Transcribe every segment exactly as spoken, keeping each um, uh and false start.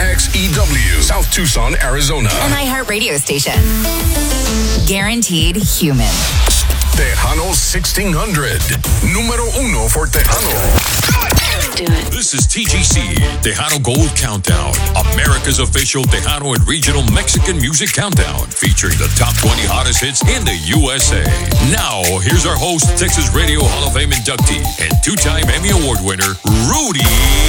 X E W, South Tucson, Arizona. An iHeart radio station. Guaranteed human. Tejano sixteen hundred. Número uno for Tejano. Do it. This is T G C, Tejano Gold Countdown, America's official Tejano and regional Mexican music countdown, featuring the top twenty hottest hits in the U S A. Now, here's our host, Texas Radio Hall of Fame inductee and two-time Emmy Award winner, Rudy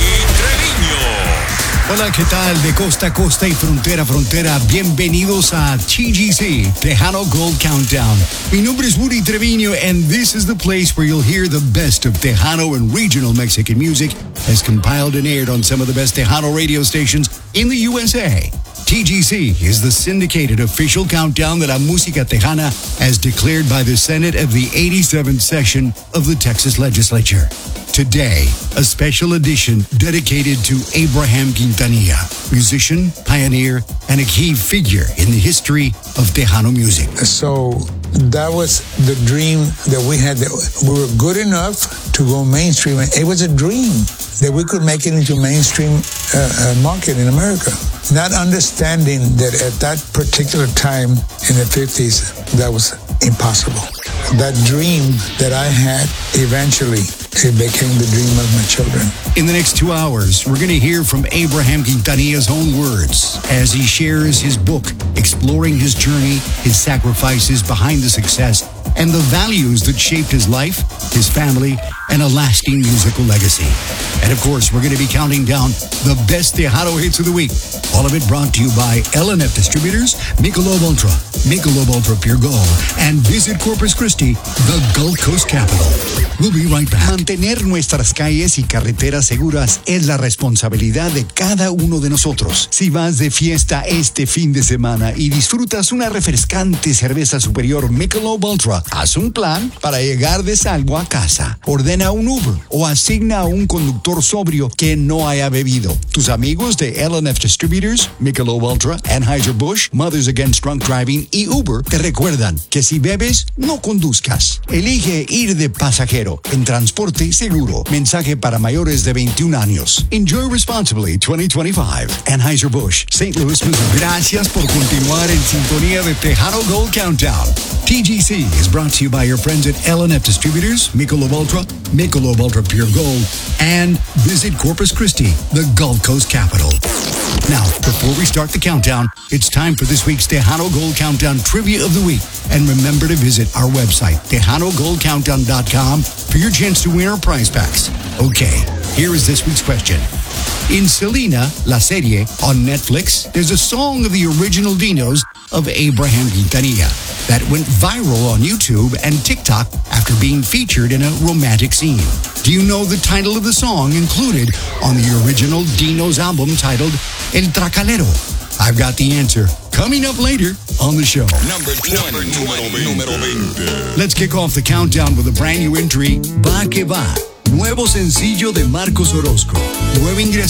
Trevino. Hola, ¿qué tal? De costa a costa y frontera a frontera, bienvenidos a T G C, Tejano Gold Countdown. Mi nombre es Rudy Trevino, and this is the place where you'll hear the best of Tejano and regional Mexican music as compiled and aired on some of the best Tejano radio stations in the U S A. T G C is the syndicated official countdown de la música tejana as declared by the Senate of the eighty-seventh session of the Texas Legislature. Today, a special edition dedicated to Abraham Quintanilla, musician, pioneer, and a key figure in the history of Tejano music. So that was the dream that we had. That we were good enough to go mainstream. It was a dream that we could make it into mainstream uh, uh, market in America. Not understanding that at that particular time in the fifties, that was impossible. That dream that I had, eventually, it became the dream of my children. In the next two hours, we're going to hear from Abraham Quintanilla's own words as he shares his book, exploring his journey, his sacrifices behind the success, and the values that shaped his life, his family, and a lasting musical legacy. And of course, we're going to be counting down the best Tejano hits of the week. All of it brought to you by L and F Distributors, Michelob Ultra, Michelob Ultra Pure Gold, and Visit Corpus Christi, the Gulf Coast capital. We'll be right back. Mantener nuestras calles y carreteras seguras es la responsabilidad de cada uno de nosotros. Si vas de fiesta este fin de semana y disfrutas una refrescante cerveza superior Michelob Ultra, haz un plan para llegar de salvo a casa. Ordena un Uber o asigna a un conductor sobrio que no haya bebido. Tus amigos de L and F Distributors, Michelob Ultra, Anheuser-Busch, Mothers Against Drunk Driving y Uber te recuerdan que si bebes, no conduzcas. Elige ir de pasajero en transporte seguro. Mensaje para mayores de veintiún años. Enjoy responsibly twenty twenty-five. Anheuser-Busch, Saint Louis, Missouri. Gracias por continuar en sintonía de Tejano Gold Countdown. T G C is brought to you by your friends at L and F Distributors, Michelob Ultra, Michelob Ultra Pure Gold, and Visit Corpus Christi, the Gulf Coast capital. Now, before we start the countdown, it's time for this week's Tejano Gold Countdown Trivia of the Week. And remember to visit our website, tejano gold countdown dot com, for your chance to win our prize packs. Okay, here is this week's question. In Selena, La Serie, on Netflix, there's a song of the original Dinos of Abraham Quintanilla that went viral on YouTube and TikTok after being featured in a romantic scene. Do you know the title of the song included on the original Dinos album titled El Tracalero? I've got the answer coming up later on the show. Number twenty. Número veinte. Let's kick off the countdown with a brand new entry, Va Que Va, nuevo sencillo de Marcos Orozco. Nuevo ingreso